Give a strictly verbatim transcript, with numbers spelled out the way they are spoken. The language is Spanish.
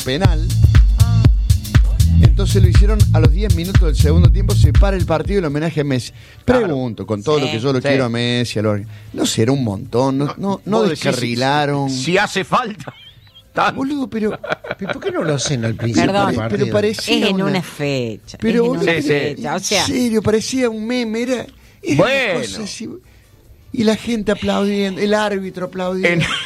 penal. Entonces lo hicieron a los diez minutos del segundo tiempo, se para el partido y el homenaje a Messi. Pregunto, claro, con todo sí. lo que yo lo sí. quiero a Messi, a lo... no será un montón, no, no, no descarrilaron. Si, si hace falta. Boludo, pero, pero ¿por qué no lo hacen al principio? Perdón, del pero parecía es en una, una fecha. Pero es en una sí, fecha. Sí. O sea, en serio, parecía un meme, era, era bueno. una cosa así. Y la gente aplaudiendo, el árbitro aplaudiendo. En...